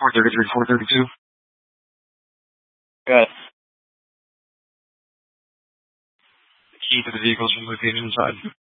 433, 432. Good. The key to the vehicle has been located inside.